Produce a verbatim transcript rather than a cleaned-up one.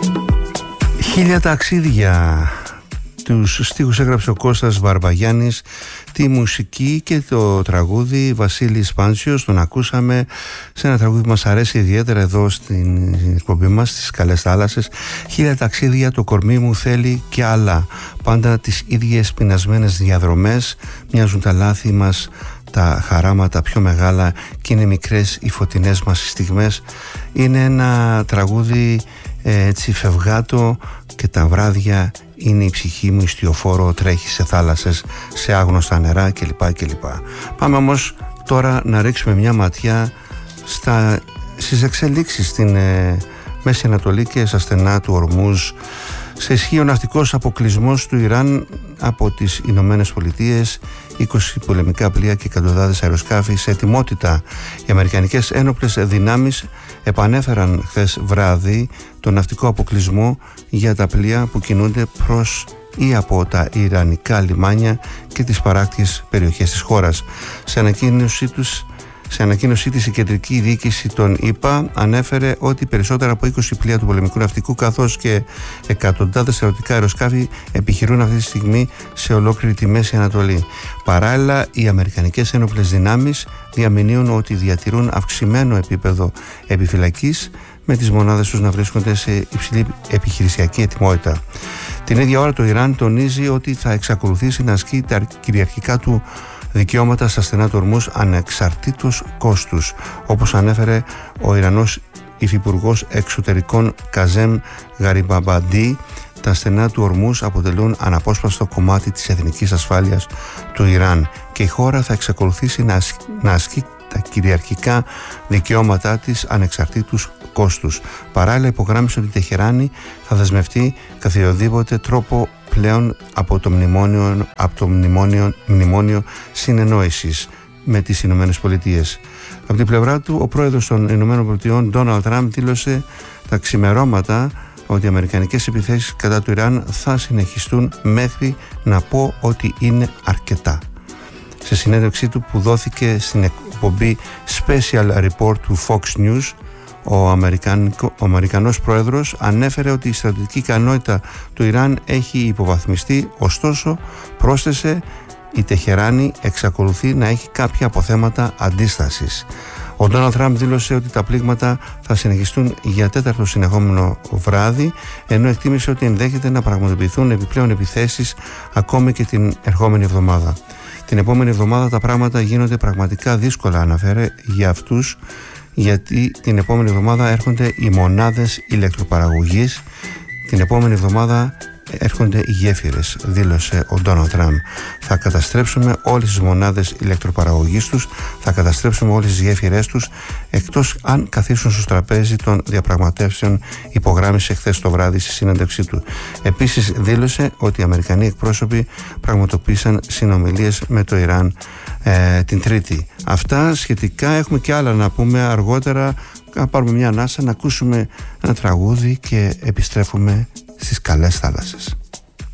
Χίλια ταξίδια. Τους στίχους έγραψε ο Κώστας Βαρβαγιάννης, τη μουσική και το τραγούδι Βασίλης Πάνσιος. Τον ακούσαμε σε ένα τραγούδι που μας αρέσει ιδιαίτερα εδώ στην εκπομπή μας, στις Καλές Θάλασσες. Χίλια ταξίδια, το κορμί μου θέλει και άλλα. Πάντα τις ίδιες πεινασμένες διαδρομές. Μοιάζουν τα λάθη μας, τα χαράματα πιο μεγάλα και είναι μικρές οι φωτεινές μας στιγμές. Είναι ένα τραγούδι έτσι φευγάτο και τα βράδια είναι η ψυχή μου ιστιοφόρο, τρέχει σε θάλασσες, σε άγνωστα νερά κλπ. κλπ. Πάμε όμως τώρα να ρίξουμε μια ματιά στα, στις εξελίξεις στην ε, Μέση Ανατολή και στα στενά του Ορμούζ. Σε ισχύει ο ναυτικός αποκλεισμός του Ιράν από τις Ηνωμένες Πολιτείες, είκοσι πολεμικά πλοία και εκατοντάδες αεροσκάφη σε ετοιμότητα. Οι αμερικανικές ένοπλες δυνάμεις επανέφεραν χθες βράδυ τον ναυτικό αποκλεισμό για τα πλοία που κινούνται προς ή από τα ιρανικά λιμάνια και τις παράκτιες περιοχές της χώρας. Σε ανακοίνωσή τους Σε ανακοίνωσή της, η κεντρική διοίκηση των ΗΠΑ ανέφερε ότι περισσότερα από είκοσι πλοία του πολεμικού ναυτικού καθώς και εκατοντάδες ερωτικά αεροσκάφη επιχειρούν αυτή τη στιγμή σε ολόκληρη τη Μέση Ανατολή. Παράλληλα, οι αμερικανικές ένοπλες δυνάμεις διαμηνύουν ότι διατηρούν αυξημένο επίπεδο επιφυλακής, με τις μονάδες τους να βρίσκονται σε υψηλή επιχειρησιακή ετοιμότητα. Την ίδια ώρα το Ιράν τονίζει ότι θα εξακολουθήσει να ασκεί τα κυριαρχικά του δικαιώματα στα στενά του Ορμούζ ανεξαρτήτως κόστους, όπως ανέφερε ο Ιρανός Υφυπουργός Εξωτερικών Καζέμ Γαριμπαμπαντή. Τα στενά του Ορμούζ αποτελούν αναπόσπαστο κομμάτι της εθνικής ασφάλειας του Ιράν και η χώρα θα εξακολουθήσει να ασκεί, να ασκεί τα κυριαρχικά δικαιώματά της ανεξαρτήτως κόστους. Παράλληλα υπογράμμισε ότι η Τεχεράνη θα δεσμευτεί καθιοδήποτε τρόπο πλέον από το μνημόνιο, από το μνημόνιο, μνημόνιο συνεννόησης με τις Ηνωμένες Πολιτείες. Από την πλευρά του, ο πρόεδρος των Ηνωμένων Πολιτειών, Ντόναλντ Τραμπ, δήλωσε τα ξημερώματα ότι οι αμερικανικές επιθέσεις κατά του Ιράν θα συνεχιστούν μέχρι να πω ότι είναι αρκετά. Σε συνέντευξή του που δόθηκε στην εκπομπή Special Report του Fox News, Ο, Αμερικανικό, ο Αμερικανός πρόεδρος ανέφερε ότι η στρατιωτική ικανότητα του Ιράν έχει υποβαθμιστεί, ωστόσο πρόσθεσε η Τεχεράνη εξακολουθεί να έχει κάποια αποθέματα αντίστασης. Ο Ντόναλντ Τραμπ δήλωσε ότι τα πλήγματα θα συνεχιστούν για τέταρτο συνεχόμενο βράδυ, ενώ εκτίμησε ότι ενδέχεται να πραγματοποιηθούν επιπλέον επιθέσεις ακόμη και την ερχόμενη εβδομάδα. Την επόμενη εβδομάδα τα πράγματα γίνονται πραγματικά δύσκολα, αναφέρε, για αυτούς, γιατί την επόμενη εβδομάδα έρχονται οι μονάδες ηλεκτροπαραγωγής, την επόμενη εβδομάδα έρχονται οι γέφυρες, δήλωσε ο Ντόναλντ Τραμπ. Θα καταστρέψουμε όλες τις μονάδες ηλεκτροπαραγωγής τους, θα καταστρέψουμε όλες τις γέφυρές τους, εκτός αν καθίσουν στο τραπέζι των διαπραγματεύσεων, υπογράμμισε χθες το βράδυ στη συνέντευξή του. Επίσης δήλωσε ότι οι Αμερικανοί εκπρόσωποι πραγματοποίησαν συνομιλίες με το Ιράν ε, την Τρίτη. Αυτά σχετικά, έχουμε και άλλα να πούμε αργότερα. Να πάρουμε μια ανάσα, να ακούσουμε ένα τραγούδι και επιστρέφουμε στις Καλές Θάλασσες.